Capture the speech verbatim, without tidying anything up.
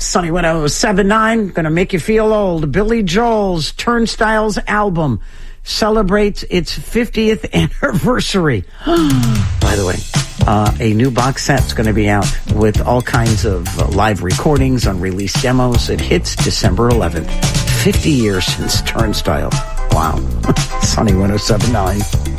Sunny one oh seven point nine, gonna make you feel old. Billy Joel's Turnstiles album celebrates its fiftieth anniversary. By the way, uh, a new box set's going to be out with all kinds of uh, live recordings, unreleased demos. It hits December eleventh. fifty years since Turnstile. Wow. Sunny one oh seven point nine.